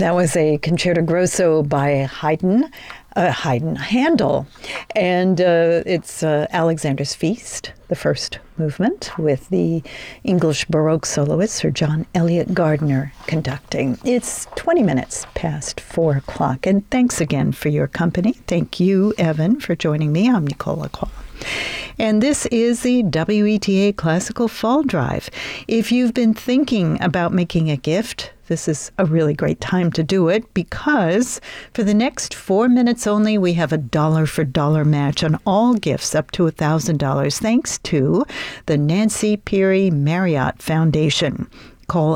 That was a concerto grosso by Handel, and it's Alexander's Feast, the first movement, with the English Baroque soloist Sir John Eliot Gardiner conducting. It's 20 minutes past 4 o'clock, and thanks again for your company. Thank you, Evan, for joining me. I'm Nicole Lacroix. And this is the WETA Classical Fall Drive. If you've been thinking about making a gift, this is a really great time to do it, because for the next 4 minutes only, we have a dollar for dollar match on all gifts up to $1,000, thanks to the Nancy Peary Marriott Foundation. Call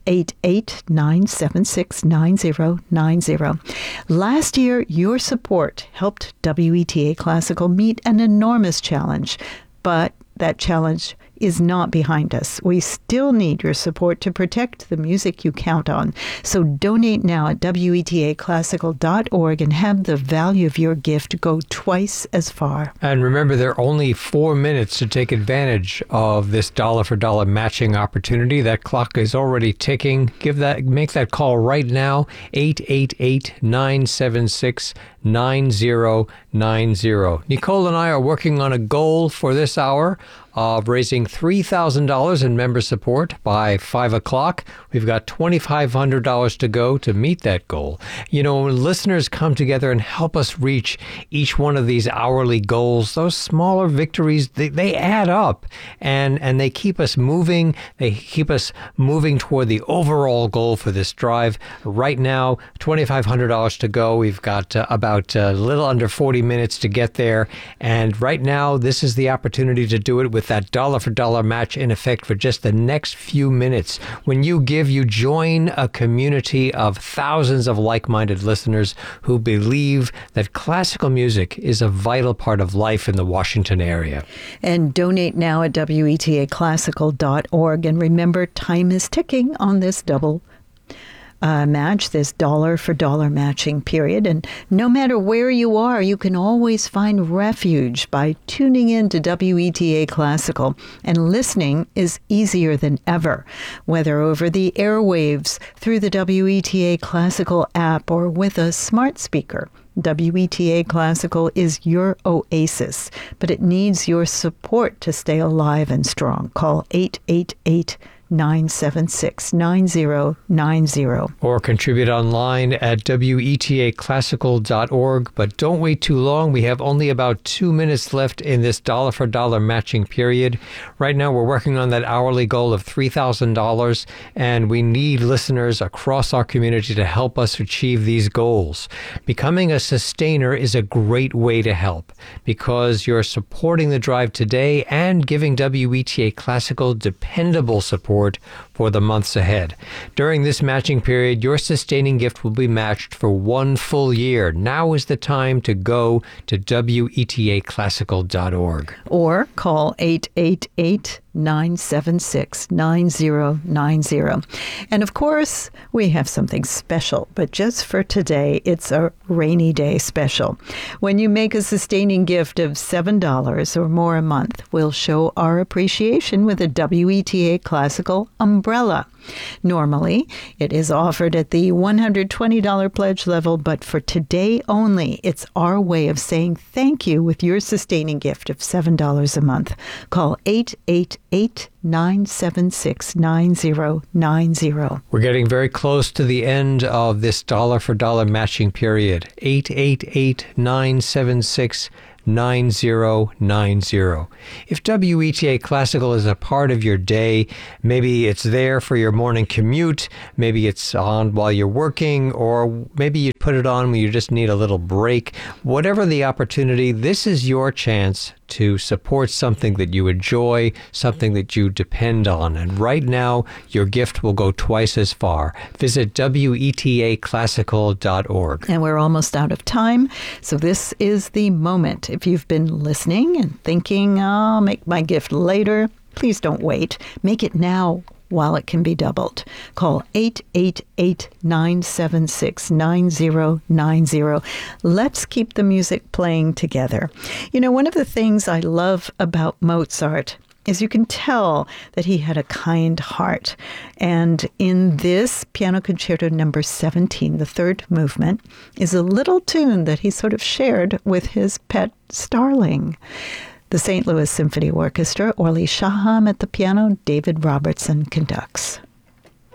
888-976-9090. Last year, your support helped WETA Classical meet an enormous challenge, but that challenge is not behind us. We still need your support to protect the music you count on. So donate now at WETAClassical.org and have the value of your gift go twice as far. And remember, there are only 4 minutes to take advantage of this dollar for dollar matching opportunity. That clock is already ticking. Make that call right now, 888-976-9090. Nicole and I are working on a goal for this hour of raising $3,000 in member support by 5 o'clock. We've got $2,500 to go to meet that goal. You know, when listeners come together and help us reach each one of these hourly goals, those smaller victories, they add up, and they keep us moving. They keep us moving toward the overall goal for this drive. Right now, $2,500 to go. We've got about a little under 40 minutes to get there. And right now, this is the opportunity to do it with that dollar for dollar match in effect for just the next few minutes. When you give, you join a community of thousands of like-minded listeners who believe that classical music is a vital part of life in the Washington area. And donate now at WETAClassical.org. And remember, time is ticking on this double match, this dollar for dollar matching period. And no matter where you are, you can always find refuge by tuning in to WETA Classical. And listening is easier than ever, whether over the airwaves, through the WETA Classical app, or with a smart speaker. WETA Classical is your oasis, but it needs your support to stay alive and strong. Call 888-976-9090. Or contribute online at WETAClassical.org. But don't wait too long. We have only about 2 minutes left in this dollar for dollar matching period. Right now, we're working on that hourly goal of $3,000, and we need listeners across our community to help us achieve these goals. Becoming a sustainer is a great way to help, because you're supporting the drive today and giving WETA Classical dependable support for the months ahead. During this matching period, your sustaining gift will be matched for 1 full year. Now is the time to go to WETAClassical.org. Or call 888-976-9090. And of course, we have something special, but just for today, it's a rainy day special. When you make a sustaining gift of $7 or more a month, we'll show our appreciation with a WETA Classical umbrella. Normally, it is offered at the $120 pledge level, but for today only, it's our way of saying thank you with your sustaining gift of $7 a month. Call 888-976-9090. We're getting very close to the end of this dollar for dollar matching period. 888-976-9090. 9090. If WETA Classical is a part of your day, maybe it's there for your morning commute, maybe it's on while you're working, or maybe you put it on when you just need a little break. Whatever the opportunity, this is your chance to support something that you enjoy, something that you depend on. And right now, your gift will go twice as far. Visit WETAClassical.org. And we're almost out of time, so this is the moment. If you've been listening and thinking, I'll make my gift later, please don't wait. Make it now while it can be doubled. Call 888-976-9090. Let's keep the music playing together. You know, one of the things I love about Mozart is you can tell that he had a kind heart. And in this Piano Concerto number 17, the third movement, is a little tune that he sort of shared with his pet starling. The St. Louis Symphony Orchestra, Orly Shaham at the piano, David Robertson conducts.